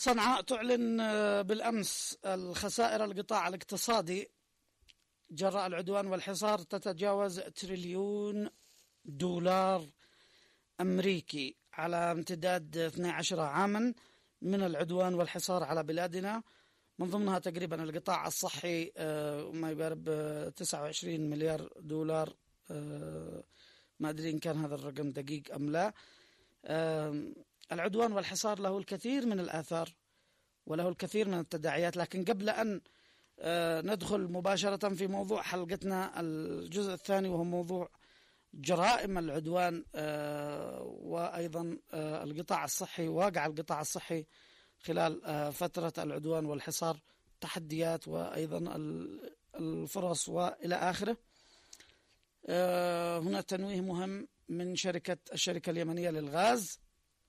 صنعاء تعلن بالأمس الخسائر القطاع الاقتصادي جراء العدوان والحصار تتجاوز $1 تريليون أمريكي على امتداد 12 عاما من العدوان والحصار على بلادنا، من ضمنها تقريبا القطاع الصحي ما يقارب $29 مليار. ما أدري إن كان هذا الرقم دقيق أم لا. العدوان والحصار له الكثير من الآثار وله الكثير من التداعيات، لكن قبل أن ندخل مباشرة في موضوع حلقتنا الجزء الثاني، وهو موضوع جرائم العدوان وأيضا القطاع الصحي، واقع القطاع الصحي خلال فترة العدوان والحصار، تحديات وأيضا الفرص وإلى آخره. هنا تنويه مهم من الشركة اليمنية للغاز.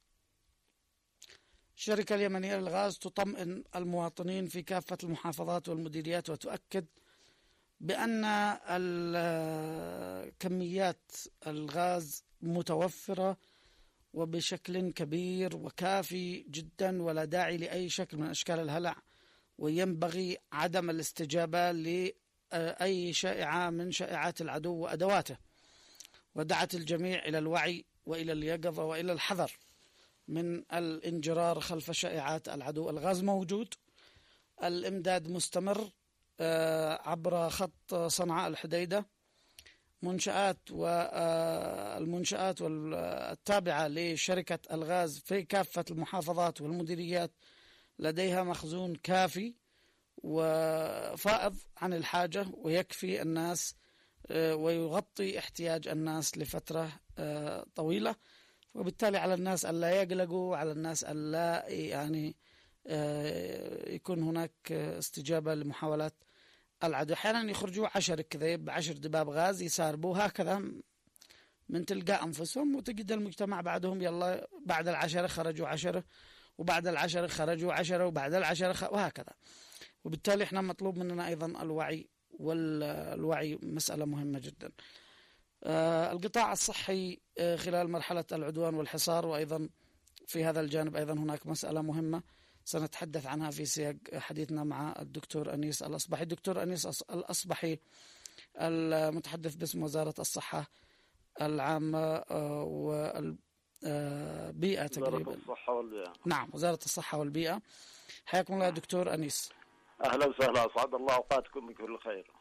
الشركة اليمنية للغاز تطمئن المواطنين في كافة المحافظات والمديريات وتؤكد بأن كميات الغاز متوفرة وبشكل كبير وكافي جدا، ولا داعي لأي شكل من أشكال الهلع، وينبغي عدم الاستجابة لأي شائعة من شائعات العدو وأدواته. ودعت الجميع إلى الوعي وإلى اليقظة وإلى الحذر من الانجرار خلف شائعات العدو. الغاز موجود، الإمداد مستمر عبر خط صنعاء الحديدة. المنشآت التابعة لشركة الغاز في كافة المحافظات والمديريات لديها مخزون كافي وفائض عن الحاجة، ويكفي الناس ويغطي احتياج الناس لفترة طويلة. وبالتالي على الناس ألا يقلقوا، على الناس ألا يكون هناك استجابة لمحاولات العدو. أحيانا يخرجوا 10 كذا 10 دباب غاز يساربوا هكذا من تلقاء أنفسهم، وتجد المجتمع بعدهم يلا بعد 10 خرجوا 10، وبعد 10 خرجوا 10، وبعد 10 وهكذا. وبالتالي احنا مطلوب مننا أيضا الوعي، والوعي مسألة مهمة جدا. القطاع الصحي خلال مرحلة العدوان والحصار، وأيضا في هذا الجانب أيضا هناك مسألة مهمة سنتحدث عنها في سياق حديثنا مع الدكتور أنيس الأصبحي. الدكتور أنيس الأصبحي المتحدث باسم وزارة الصحة العامة والبيئة تقريبا. وزارة الصحة والبيئة. نعم، وزارة الصحة والبيئة. حياكم الله دكتور أنيس. أهلا وسهلا، أسعد الله أوقاتكم بكل خير.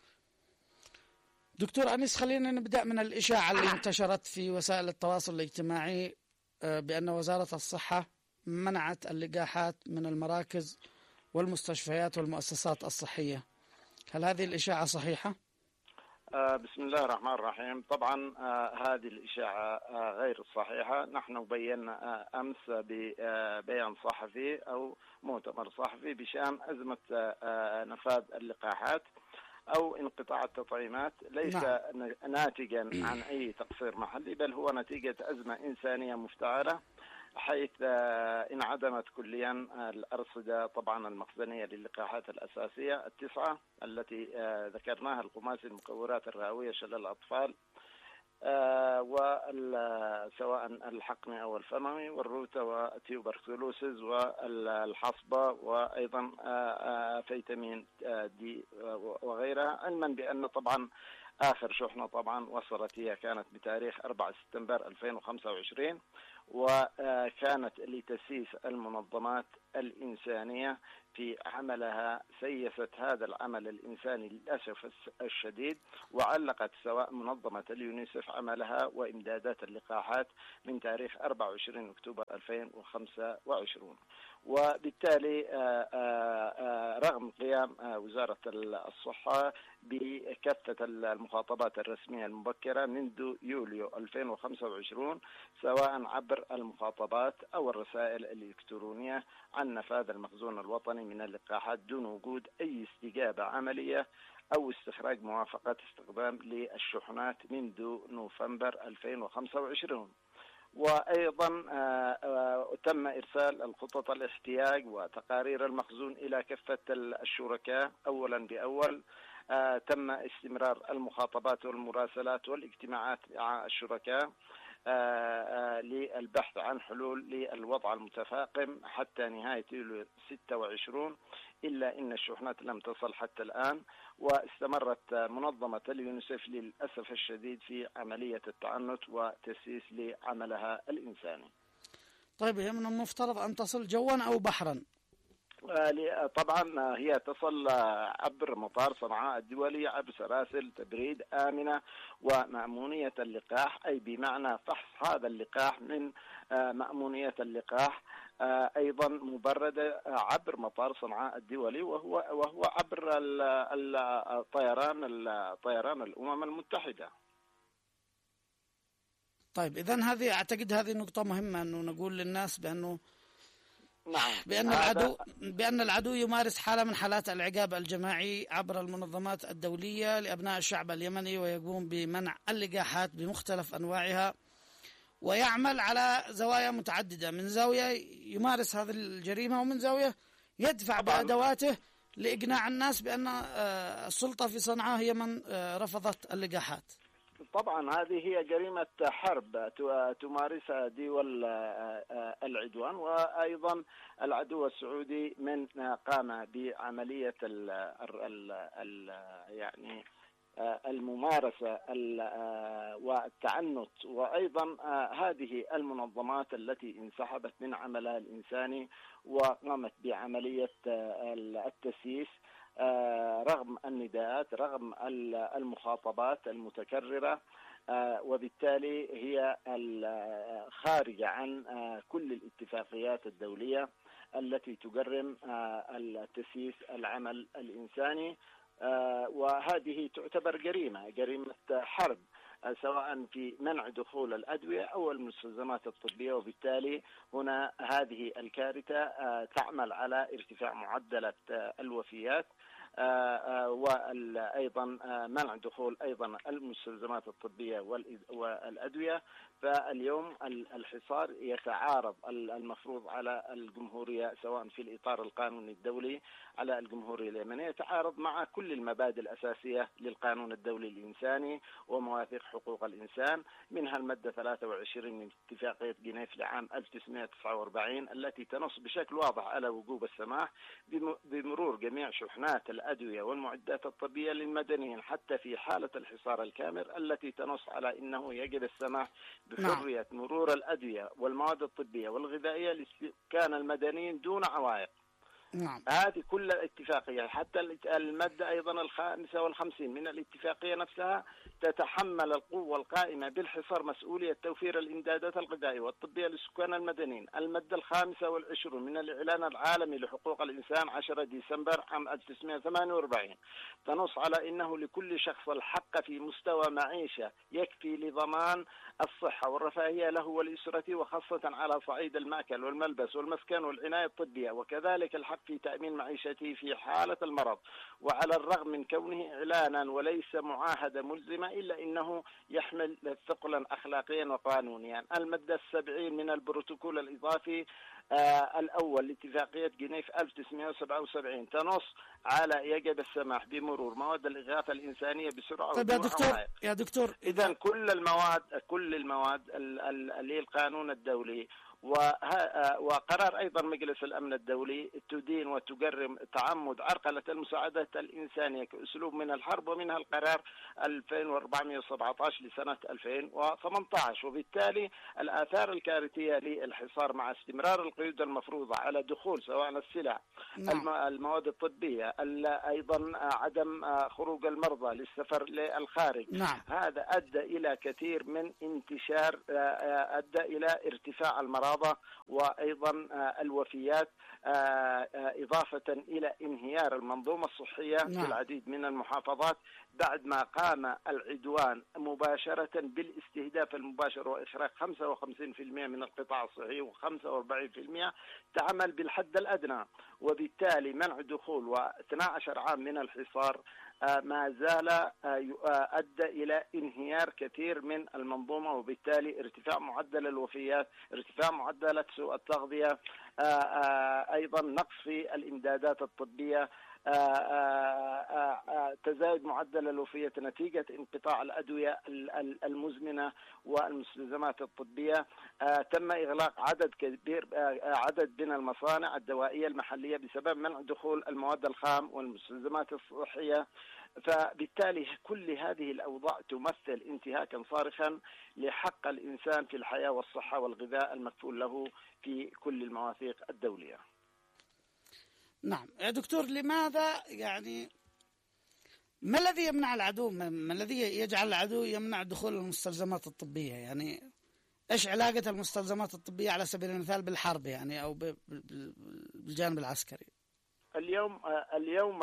دكتور أنيس، خلينا نبدأ من الإشاعة اللي انتشرت في وسائل التواصل الاجتماعي بأن وزارة الصحة منعت اللقاحات من المراكز والمستشفيات والمؤسسات الصحية. هل هذه الإشاعة صحيحة؟ بسم الله الرحمن الرحيم. طبعا هذه الإشاعة غير صحيحة. نحن بينا أمس ببيان صحفي أو مؤتمر صحفي بشأن أزمة نفاذ اللقاحات أو انقطاع التطعيمات، ليس ناتجا عن أي تقصير محلي، بل هو نتيجة أزمة إنسانية مفتعلة، حيث انعدمت كليا الأرصدة طبعا المخزنية للقاحات الأساسية 9 التي ذكرناها: القماس، المكورات الرئوية، شلل الأطفال، وسواء الحقني أو الفموي، والروتا والتيوبركلوسيس والحصبة، وأيضا فيتامين دي وغيرها، علما بأن طبعا آخر شحنة طبعا وصلت هي كانت بتاريخ 4 سبتمبر 2025، وكانت لتسييس المنظمات الإنسانية في عملها. سيست هذا العمل الإنساني للأسف الشديد، وعلقت سواء منظمة اليونيسف عملها وإمدادات اللقاحات من تاريخ 24 أكتوبر 2025. وبالتالي رغم قيام وزارة الصحة بكافة المخاطبات الرسمية المبكرة منذ يوليو 2025، سواء عبر المخاطبات أو الرسائل الإلكترونية، عن نفاذ المخزون الوطني من اللقاحات دون وجود أي استجابة عملية أو استخراج موافقة استخدام للشحنات منذ نوفمبر 2025. وأيضا تم إرسال الخطط الاحتياج وتقارير المخزون إلى كافة الشركاء أولا بأول. تم استمرار المخاطبات والمراسلات والاجتماعات مع الشركاء للبحث عن حلول للوضع المتفاقم حتى نهاية يوليو 26، إلا أن الشحنات لم تصل حتى الآن، واستمرت منظمة اليونيسف للأسف الشديد في عملية التعنت وتسييس لعملها الإنساني. طيب، هي من المفترض أن تصل جوا أو بحرا؟ طبعا هي تصل عبر مطار صنعاء الدولي عبر سلاسل تبريد آمنة ومأمونية اللقاح، أي بمعنى فحص هذا اللقاح من مأمونية اللقاح أيضا مبردة عبر مطار صنعاء الدولي، وهو عبر طيران الأمم المتحدة. طيب، إذن هذه أعتقد هذه نقطة مهمة أنه نقول للناس بأنه نعم، بأن العدو يمارس حالة من حالات العقاب الجماعي عبر المنظمات الدولية لأبناء الشعب اليمني، ويقوم بمنع اللقاحات بمختلف أنواعها، ويعمل على زوايا متعددة. من زاوية يمارس هذه الجريمة، ومن زاوية يدفع بأدواته لإقناع الناس بأن السلطة في صنعاء هي من رفضت اللقاحات. طبعا هذه هي جريمة حرب تمارسها دول العدوان، وأيضا العدو السعودي من قام بعملية يعني الممارسة والتعنت، وأيضا هذه المنظمات التي انسحبت من عملها الإنساني وقامت بعملية التسييس رغم النداءات، رغم المخاطبات المتكررة، وبالتالي هي خارجة عن كل الاتفاقيات الدولية التي تجرم التسييس العمل الإنساني، وهذه تعتبر جريمة حرب، سواء في منع دخول الأدوية أو المستلزمات الطبية. وبالتالي هنا هذه الكارثة تعمل على ارتفاع معدلات الوفيات، وأيضا منع دخول أيضا المستلزمات الطبية والأدوية. فاليوم الحصار يتعارض المفروض على الجمهورية، سواء في الإطار القانوني الدولي على الجمهورية اليمنية، يتعارض مع كل المبادئ الأساسية للقانون الدولي الإنساني ومواثيق حقوق الإنسان، منها المادة 23 من اتفاقية جنيف لعام 1949 التي تنص بشكل واضح على وجوب السماح بمرور جميع شحنات الأدوية والمعدات الطبية للمدنيين حتى في حالة الحصار الكامل، التي تنص على أنه يجب السماح بحرية مرور الأدوية والمواد الطبية والغذائية للسكان المدنيين دون عوائق. نعم. هذه كل الاتفاقية، حتى المادة أيضا 55 من الاتفاقية نفسها تتحمل القوة القائمة بالحصار مسؤولية توفير الإمدادات الغذائية والطبية للسكان المدنيين. المادة 25 من الإعلان العالمي لحقوق الإنسان 10 ديسمبر عام 1948 تنص على أنه لكل شخص الحق في مستوى معيشة يكفي لضمان الصحة والرفاهية له ولأسرته، وخاصة على صعيد المأكل والملبس والمسكن والعناية الطبية، وكذلك الحق في تأمين معيشته في حالة المرض. وعلى الرغم من كونه إعلانا وليس معاهدة ملزمة، إلا أنه يحمل ثقلا أخلاقيا وقانونيا. المادة 70 من البروتوكول الإضافي الأول لاتفاقية جنيف 1977 تنص على يجب السماح بمرور مواد الإغاثة الإنسانية بسرعة. طيب يا دكتور إذن كل المواد اللي هي القانون الدولي وقرار أيضا مجلس الأمن الدولي تدين وتجرم تعمد عرقلة المساعدات الإنسانية كأسلوب من الحرب، ومنها القرار 2417 لسنة 2018. وبالتالي الآثار الكارثية للحصار مع استمرار القيود المفروضة على دخول سواء السلع، المواد الطبية، أيضا عدم خروج المرضى للسفر للخارج، هذا أدى إلى كثير من انتشار، أدى إلى ارتفاع المرض وأيضا الوفيات، إضافة إلى انهيار المنظومة الصحية في العديد من المحافظات بعد ما قام العدوان مباشرة بالاستهداف المباشر وإخراج 55% من القطاع الصحي و45% تعمل بالحد الأدنى. وبالتالي منع دخول و12 عام من الحصار ما زال أدى إلى انهيار كثير من المنظومة، وبالتالي ارتفاع معدل الوفيات، ارتفاع معدلات سوء التغذية، أيضا نقص في الإمدادات الطبية، تزايد معدل الوفية نتيجة انقطاع الأدوية المزمنة والمستلزمات الطبية. تم إغلاق عدد كبير عدد من المصانع الدوائية المحلية بسبب منع دخول المواد الخام والمستلزمات الصحية. فبالتالي كل هذه الأوضاع تمثل انتهاكا صارخا لحق الإنسان في الحياة والصحة والغذاء المكفول له في كل المواثيق الدولية. نعم يا دكتور، لماذا يعني ما الذي يمنع العدو، ما الذي يجعل العدو يمنع دخول المستلزمات الطبية؟ يعني إيش علاقة المستلزمات الطبية على سبيل المثال بالحرب يعني أو بالجانب العسكري؟ اليوم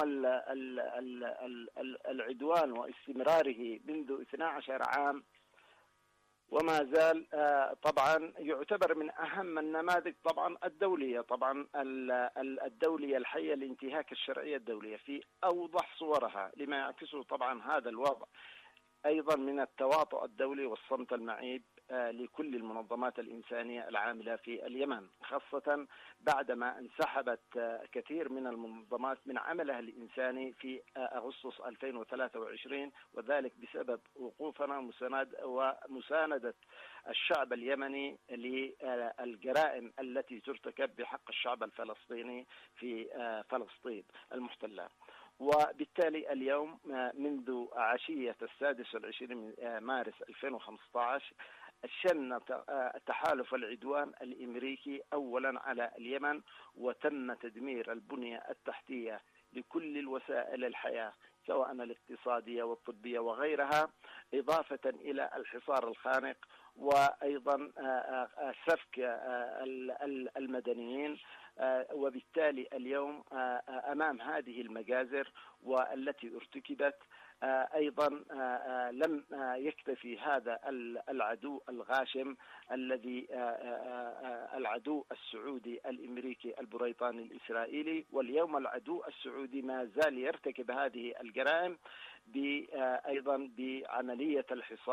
العدوان واستمراره منذ 12 عام وما زال طبعا يعتبر من أهم النماذج طبعا الدولية، طبعا الدولية الحية لانتهاك الشرعية الدولية في أوضح صورها، لما يعكسه طبعا هذا الوضع أيضا من التواطؤ الدولي والصمت المعيب لكل المنظمات الإنسانية العاملة في اليمن، خاصة بعدما انسحبت كثير من المنظمات من عملها الإنساني في أغسطس 2023، وذلك بسبب وقوفنا ومساندة الشعب اليمني للجرائم التي ترتكب بحق الشعب الفلسطيني في فلسطين المحتلة. وبالتالي اليوم منذ عشية 26 من مارس 2015 شن تحالف العدوان الأمريكي أولا على اليمن، وتم تدمير البنية التحتية لكل الوسائل الحياة سواء الاقتصادية والطبية وغيرها، إضافة إلى الحصار الخانق وأيضا سفك المدنيين. وبالتالي اليوم أمام هذه المجازر والتي ارتكبت أيضا لم يكتفي هذا العدو الغاشم الذي العدو السعودي الأمريكي البريطاني الإسرائيلي، واليوم العدو السعودي ما زال يرتكب هذه الجرائم أيضا بعملية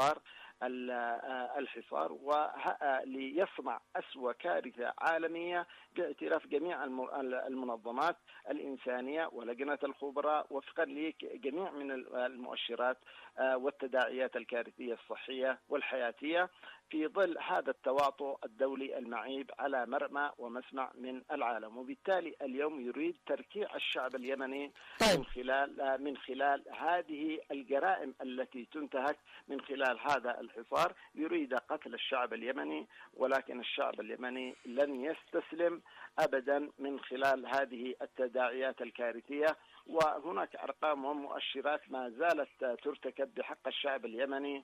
الحصار وليصنع أسوأ كارثة عالمية باعتراف جميع المنظمات الإنسانية ولجنة الخبراء وفقا لجميع من المؤشرات والتداعيات الكارثية الصحية والحياتية في ظل هذا التواطؤ الدولي المعيب على مرمى ومسمع من العالم. وبالتالي اليوم يريد تركيع الشعب اليمني من خلال هذه الجرائم التي تنتهك من خلال هذا الحصار، يريد قتل الشعب اليمني، ولكن الشعب اليمني لن يستسلم أبدا من خلال هذه التداعيات الكارثية. وهناك أرقام ومؤشرات ما زالت ترتكب بحق الشعب اليمني،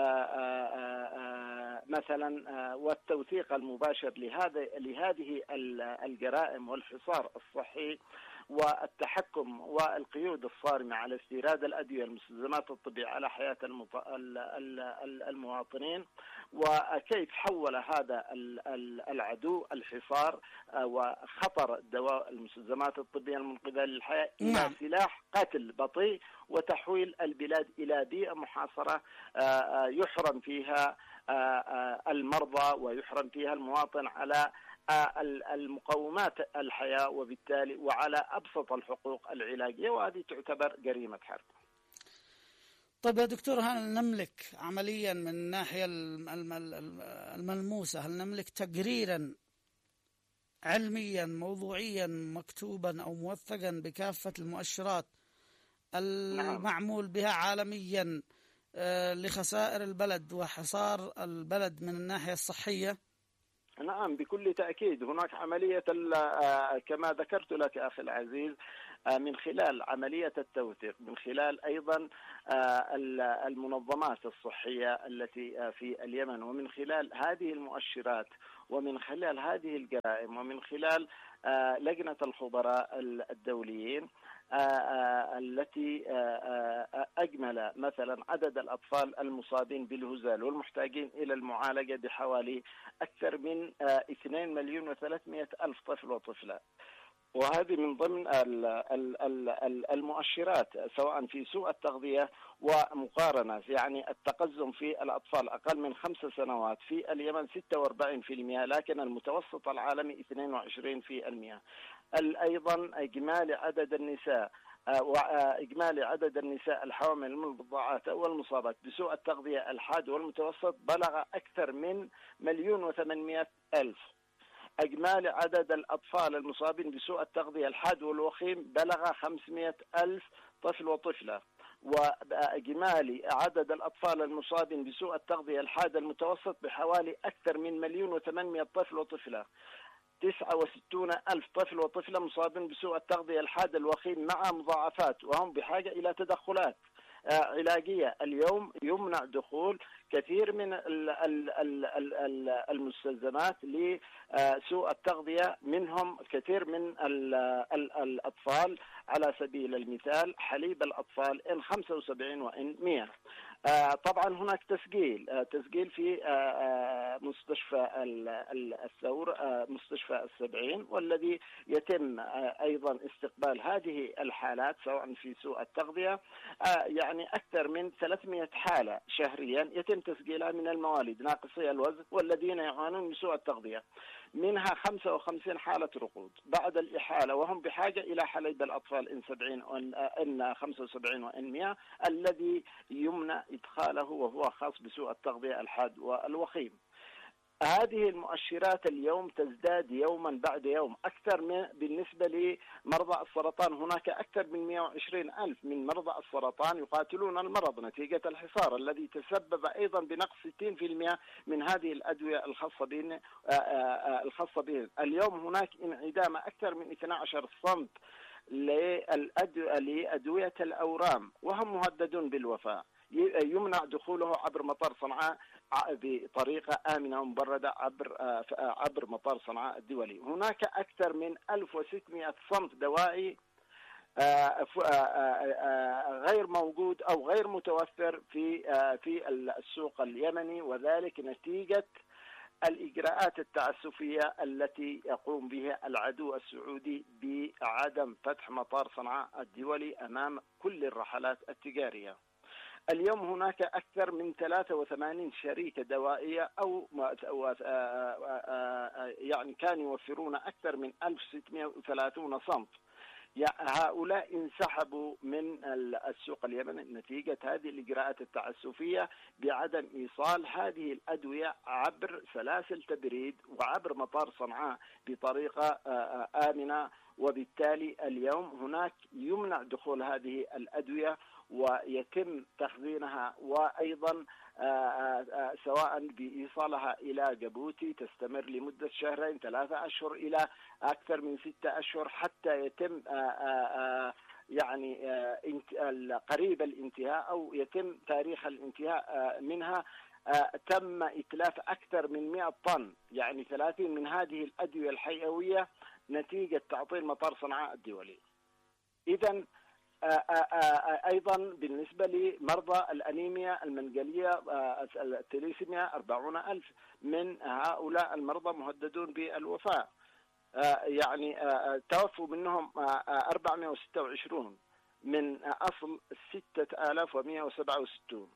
مثلا والتوثيق المباشر لهذه الجرائم والحصار الصحي والتحكم والقيود الصارمة على استيراد الأدوية المستلزمات الطبية على حياة المواطنين، وكيف حول هذا العدو الحصار وخطر الدواء المستلزمات الطبية المنقذة للحياة إلى سلاح قتل بطيء، وتحويل البلاد إلى بيئة محاصرة يحرم فيها المرضى ويحرم فيها المواطن على المقومات الحياة وبالتالي وعلى أبسط الحقوق العلاجية، وهذه تعتبر جريمة حرب. طيب يا دكتور، هل نملك عمليا من الناحية الملموسة، هل نملك تقريرا علميا موضوعيا مكتوبا أو موثقا بكافة المؤشرات المعمول بها عالميا لخسائر البلد وحصار البلد من الناحية الصحية؟ نعم بكل تأكيد. هناك عملية كما ذكرت لك أخي العزيز من خلال عملية التوثيق، من خلال أيضا المنظمات الصحية التي في اليمن، ومن خلال هذه المؤشرات، ومن خلال هذه الجرائم، ومن خلال لجنة الخبراء الدوليين التي أجمل مثلا عدد الأطفال المصابين بالهزال والمحتاجين إلى المعالجة بحوالي أكثر من 2,300,000 طفل وطفلة. وهذه من ضمن المؤشرات سواء في سوء التغذية ومقارنة، يعني التقزم في الأطفال أقل من 5 سنوات في اليمن 46%، لكن المتوسط العالمي 22%. أيضا إجمالي عدد النساء وإجمالي عدد النساء الحوامل المرضعات والمصابات بسوء التغذية الحاد والمتوسط بلغ أكثر من 1,800,000. إجمالي عدد الأطفال المصابين بسوء التغذية الحاد والوخيم بلغ 500,000 طفل وطفلة. وإجمالي عدد الأطفال المصابين بسوء التغذية الحاد المتوسط بحوالي أكثر من 1,800,000 طفل وطفلة. 69,000 طفل وطفلة مصابين بسوء التغذية الحاد الوخيم مع مضاعفات، وهم بحاجة إلى تدخلات علاجية. اليوم يمنع دخول كثير من المستلزمات لسوء لسوء منهم كثير من الأطفال، على سبيل المثال حليب الأطفال N75 وN100. طبعا هناك تسجيل في مستشفى الثور، مستشفى السبعين، والذي يتم أيضا استقبال هذه الحالات سواء في سوء التغذية. يعني أكثر من 300 حالة شهريا يتم تسجيلها من المواليد ناقصي الوزن والذين يعانون من سوء التغذية، منها 55 حالة رقود بعد الإحالة، وهم بحاجة إلى حليب الأطفال N75 وN100 الذي يمنع إدخاله، وهو خاص بسوء التغذية الحاد والوخيم. هذه المؤشرات اليوم تزداد يوما بعد يوم. أكثر من بالنسبة لمرضى السرطان، هناك أكثر من 120,000 من مرضى السرطان يقاتلون المرض نتيجة الحصار الذي تسبب أيضا بنقص 60% من هذه الأدوية الخاصة بهم. اليوم هناك انعدام أكثر من 12 صنف لأدوية الأورام، وهم مهددون بالوفاة. يمنع دخوله عبر مطار صنعاء بطريقة آمنة ومبردة عبر مطار صنعاء الدولي. هناك أكثر من 1600 صنف دوائي غير موجود أو غير متوفر في السوق اليمني، وذلك نتيجة الإجراءات التعسفية التي يقوم بها العدو السعودي بعدم فتح مطار صنعاء الدولي أمام كل الرحلات التجارية. اليوم هناك أكثر من 83 شركة دوائية يعني كانوا يوفرون أكثر من 1630 صنف. هؤلاء انسحبوا من السوق اليمني نتيجة هذه الإجراءات التعسفية بعدم إيصال هذه الأدوية عبر سلاسل تبريد وعبر مطار صنعاء بطريقة آمنة. وبالتالي اليوم هناك يمنع دخول هذه الأدوية ويتم تخزينها، وأيضا سواء بإيصالها إلى جيبوتي تستمر لمدة 2 3 أشهر إلى أكثر من 6 أشهر حتى يتم يعني قريب الانتهاء أو يتم تاريخ الانتهاء منها. تم إتلاف أكثر من 100 طن، يعني 30 من هذه الأدوية الحيوية نتيجة تعطيل مطار صنعاء الدولي. إذن أيضا بالنسبة لمرضى الأنيميا المنقلية التليسيميا 40,000 من هؤلاء المرضى مهددون بالوفاة، يعني توفوا منهم 426 من أصل 6,167،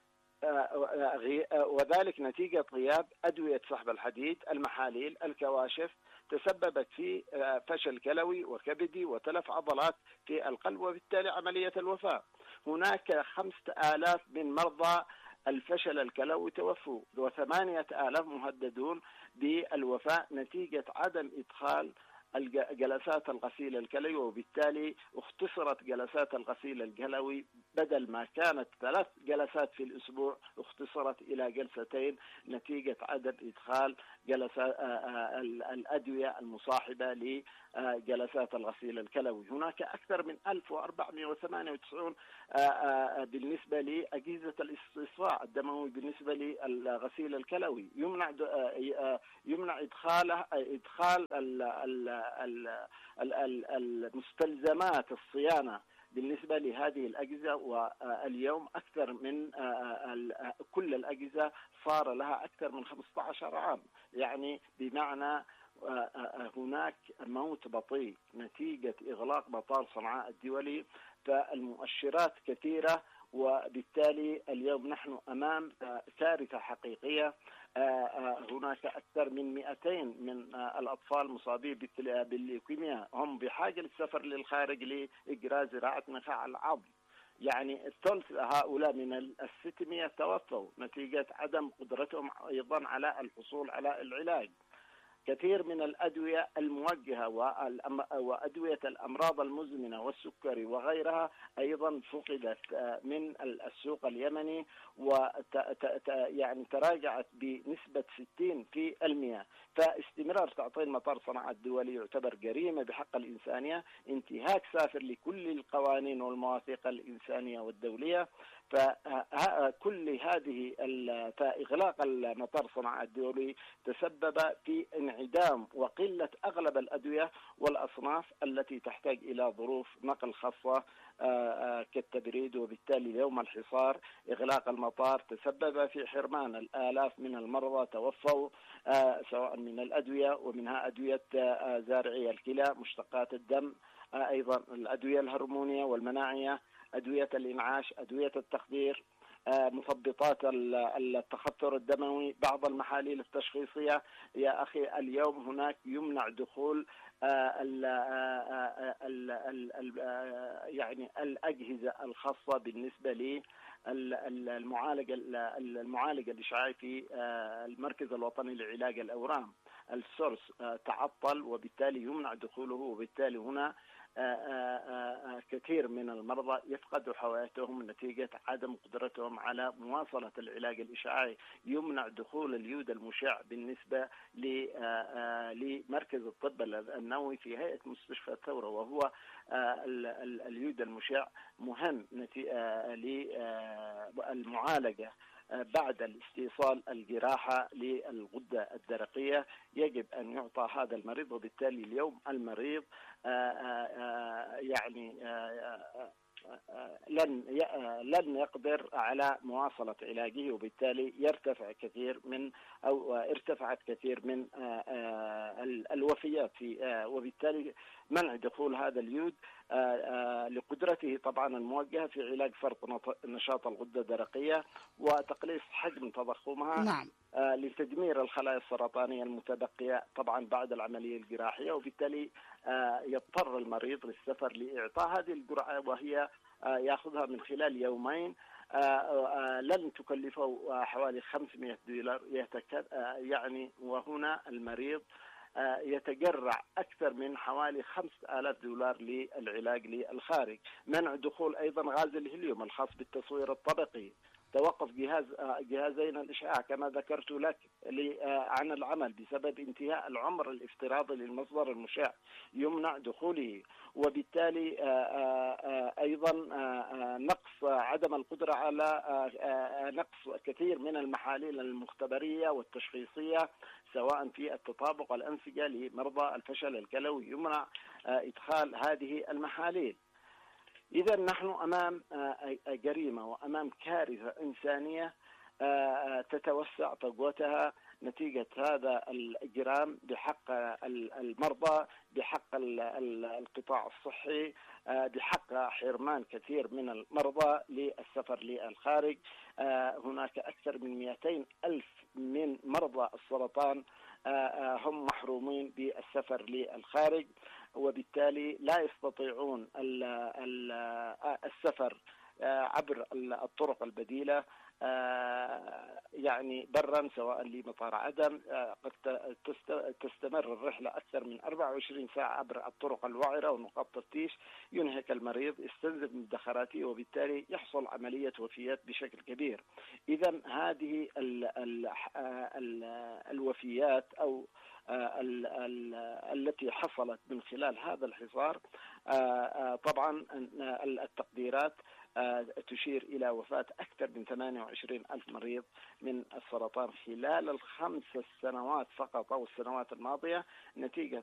وذلك نتيجة غياب أدوية سحب الحديد، المحاليل، الكواشف، تسببت في فشل كلوي وكبدي وتلف عضلات في القلب، وبالتالي عملية الوفاة. هناك 5,000 من مرضى الفشل الكلوي توفوا، و8,000 مهددون بالوفاة نتيجة عدم إدخال جلسات الغسيل الكلوي، وبالتالي اختصرت جلسات الغسيل الكلوي بدل ما كانت 3 جلسات في الأسبوع اختصرت إلى 2 جلسات نتيجة عدم إدخال جلسات الأدوية المصاحبة لجلسات الغسيل الكلوي. هناك أكثر من 1498 بالنسبة لأجهزة الاستصفاء الدموي بالنسبة للغسيل الكلوي، يمنع إدخال المستلزمات الصيانة بالنسبة لهذه الأجهزة. واليوم أكثر من كل الأجهزة صار لها أكثر من 15 عام، يعني بمعنى هناك موت بطيء نتيجة إغلاق مطار صنعاء الدولي. فالمؤشرات كثيرة، وبالتالي اليوم نحن أمام كارثة حقيقية. هناك أكثر من 200 من الأطفال مصابين بالليوكيميا هم بحاجة للسفر للخارج لإجراء زراعة نخاع العظم. يعني الثلث هؤلاء من 600 توفوا نتيجة عدم قدرتهم أيضا على الحصول على العلاج. كثير من الأدوية الموجهة وأدوية الأمراض المزمنة والسكري وغيرها أيضا فقدت من السوق اليمني، يعني تراجعت بنسبة 60%. فاستمرار تعطيل مطار صنعاء الدولي يعتبر جريمة بحق الإنسانية، انتهاك سافر لكل القوانين والمواثيق الإنسانية والدولية. فكل هذه فإغلاق المطار صنعاء الدولي تسبب في انعدام وقلة أغلب الأدوية والأصناف التي تحتاج إلى ظروف نقل خاصة كالتبريد. وبالتالي اليوم الحصار إغلاق المطار تسبب في حرمان الآلاف من المرضى توفوا سواء من الأدوية، ومنها أدوية زارعي الكلى، مشتقات الدم، أيضا الأدوية الهرمونية والمناعية، أدوية الإنعاش، أدوية التخدير، مثبطات التخثر الدموي، بعض المحاليل التشخيصية. يا أخي اليوم هناك يمنع دخول يعني الأجهزة الخاصة بالنسبة لي المعالج الإشعاعي في المركز الوطني لعلاج الأورام السورس تعطل، وبالتالي يمنع دخوله، وبالتالي هنا كثير من المرضى يفقدوا حياتهم نتيجة عدم قدرتهم على مواصلة العلاج الإشعاعي. يمنع دخول اليود المشع بالنسبة لمركز الطب النووي في هيئة مستشفى الثورة، وهو اليود المشع مهم للمعالجة بعد الاستئصال الجراحة للغدة الدرقية. يجب أن يعطى هذا المريض، وبالتالي اليوم المريض يعني لن يقدر على مواصلة علاجه، وبالتالي ارتفعت كثير من الوفيات وبالتالي منع دخول هذا اليود لقدرته طبعا الموجهة في علاج فرط نشاط الغدة الدرقية وتقليص حجم تضخمها. نعم. لتدمير الخلايا السرطانية المتبقية طبعا بعد العملية الجراحية، وبالتالي يضطر المريض للسفر لإعطاء هذه الجرعة، وهي يأخذها من خلال يومين لن تكلفه حوالي $500 يعني. وهنا المريض يتجرع أكثر من حوالي $5,000 للعلاج للخارج. منع دخول أيضا غاز الهيليوم الخاص بالتصوير الطبقي، توقف جهازين الإشعاع كما ذكرت لك عن العمل بسبب انتهاء العمر الافتراضي للمصدر المشع، يمنع دخوله. وبالتالي أيضا نقص عدم القدرة على نقص كثير من المحاليل المختبرية والتشخيصية سواء في التطابق والأنسجة لمرضى الفشل الكلوي، يمنع إدخال هذه المحاليل. إذا نحن أمام جريمة وأمام كارثة إنسانية تتوسع فجوتها نتيجة هذا الإجرام بحق المرضى، بحق القطاع الصحي، بحق حرمان كثير من المرضى للسفر للخارج. هناك أكثر من 200,000 من مرضى السرطان هم محرومين بالسفر للخارج، وبالتالي لا يستطيعون السفر عبر الطرق البديلة يعني برا سواء لمطار عدن. قد تستمر الرحلة أكثر من 24 ساعة عبر الطرق الوعرة ونقاط تفتيش، ينهك المريض، يستنزف مدخراته، وبالتالي يحصل عملية وفيات بشكل كبير. إذا هذه الوفيات أو التي حصلت من خلال هذا الحصار طبعا التقديرات تشير إلى وفاة أكثر من 28,000 مريض من السرطان خلال ال5 سنوات فقط أو السنوات الماضية نتيجة